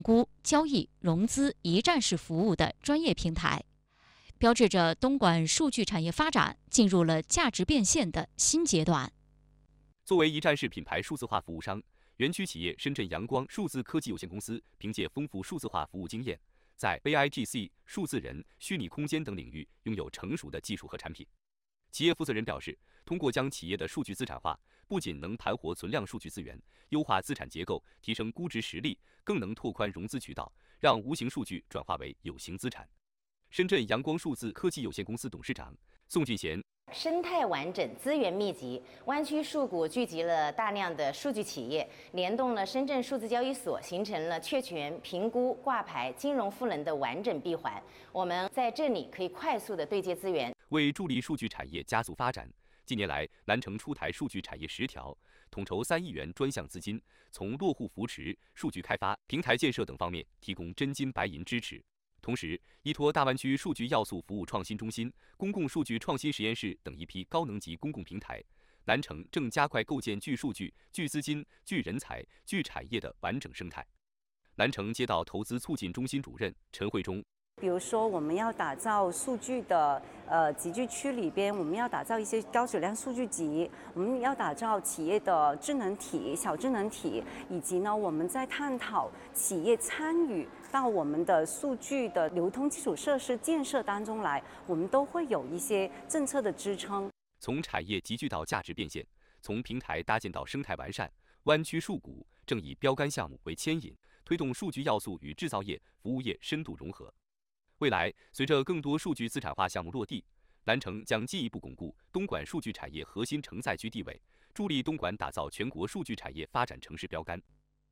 估、交易、融资一站式服务的专业平台，标志着东莞数据产业发展进入了价值变现的新阶段。 作为一站式品牌数字化服务商，园区企业深圳阳光数字科技有限公司凭借丰富数字化服务经验，在 AIGC、数字人、虚拟空间等领域拥有成熟的技术和产品。企业负责人表示，通过将企业的数据资产化，不仅能盘活存量数据资源，优化资产结构，提升估值实力，更能拓宽融资渠道，让无形数据转化为有形资产。深圳阳光数字科技有限公司董事长宋俊贤： 生态完整、资源密集，湾区数股聚集了大量的数据企业，联动了深圳数字交易所，形成了确权、评估、挂牌、金融赋能的完整闭环。我们在这里可以快速的对接资源。 为助力数据产业加速发展，近年来南城出台数据产业10条，统筹3亿元专项资金，从落户扶持、数据开发、平台建设等方面提供真金白银支持。同时，依托大湾区数据要素服务创新中心、公共数据创新实验室等一批高能级公共平台，南城正加快构建聚数据、聚资金、聚人才、聚产业的完整生态。南城街道投资促进中心主任陈慧忠： 比如说，我们要打造数据的集聚区里边，我们要打造一些高质量数据集，我们要打造企业的智能体、小智能体，以及呢，我们在探讨企业参与到我们的数据的流通基础设施建设当中来，我们都会有一些政策的支撑。 从产业集聚到价值变现，从平台搭建到生态完善，湾区数股正以标杆项目为牵引，推动数据要素与制造业、服务业深度融合。未来，随着更多数据资产化项目落地，南城将进一步巩固东莞数据产业核心承载区地位，助力东莞打造全国数据产业发展城市标杆。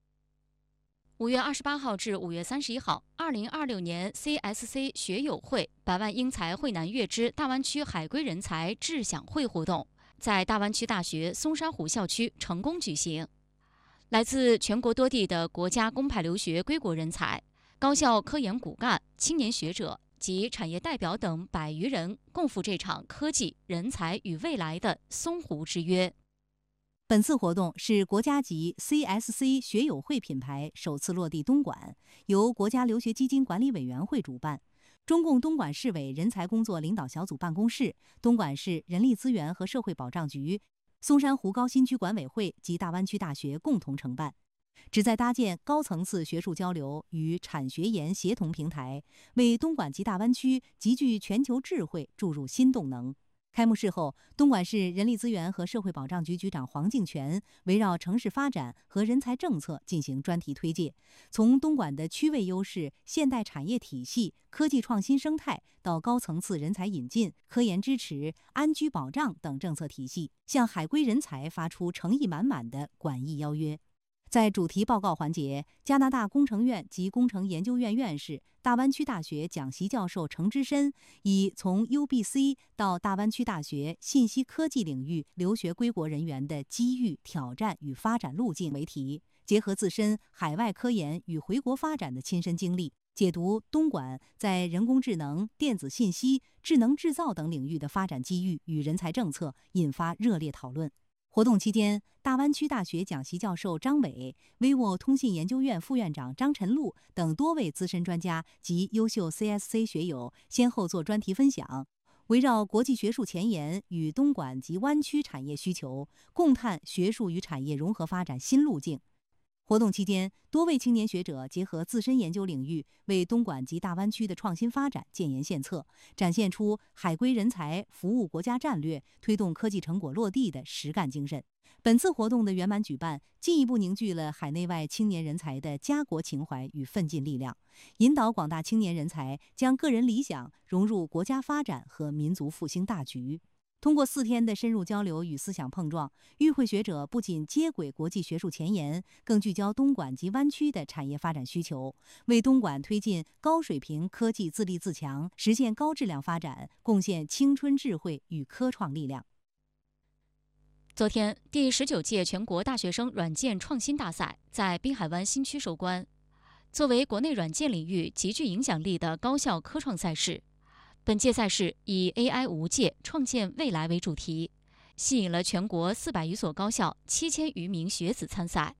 5月28号至5月31号，2026年 CSC 学友会百万英才汇南粤之大湾区海归人才智享会活动在大湾区大学松山湖校区成功举行。来自全国多地的国家公派留学归国人才、高校科研骨干、青年学者及产业代表等100余人共赴这场科技、人才与未来的松湖之约。 本次活动是国家级 CSC 学友会品牌首次落地东莞，由国家留学基金管理委员会主办，中共东莞市委人才工作领导小组办公室、东莞市人力资源和社会保障局、松山湖高新区管委会及大湾区大学共同承办，旨在搭建高层次学术交流与产学研协同平台，为东莞及大湾区集聚全球智慧注入新动能。开幕式后，东莞市人力资源和社会保障局局长黄敬全围绕城市发展和人才政策进行专题推介，从东莞的区位优势、现代产业体系、科技创新生态到高层次人才引进、科研支持、安居保障等政策体系，向海归人才发出诚意满满的广义邀约。在主题报告环节，加拿大工程院及工程研究院院士、大湾区大学讲席教授程之深以从 UBC 到大湾区大学信息科技领域留学归国人员的机遇、挑战与发展路径为题，结合自身海外科研与回国发展的亲身经历，解读东莞在人工智能、电子信息、智能制造等领域的发展机遇与人才政策，引发热烈讨论。活动期间，大湾区大学讲席教授张伟、vivo 通信研究院副院长张晨露等多位资深专家及优秀 CSC 学友先后做专题分享，围绕国际学术前沿与东莞及湾区产业需求，共探学术与产业融合发展新路径。活动期间，多位青年学者结合自身研究领域，为东莞及大湾区的创新发展建言献策，展现出海归人才服务国家战略、推动科技成果落地的实干精神。本次活动的圆满举办，进一步凝聚了海内外青年人才的家国情怀与奋进力量，引导广大青年人才将个人理想融入国家发展和民族复兴大局。通过4天的深入交流与思想碰撞，与会学者不仅接轨国际学术前沿，更聚焦东莞及湾区的产业发展需求，为东莞推进高水平科技自立自强、实现高质量发展贡献青春智慧与科创力量。 昨天，第19届全国大学生软件创新大赛在滨海湾新区收官。作为国内软件领域极具影响力的高校科创赛事，本届赛事以 AI 无界创建未来为主题，吸引了全国400余所高校7000余名学子参赛。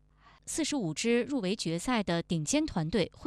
45支入围决赛的顶尖团队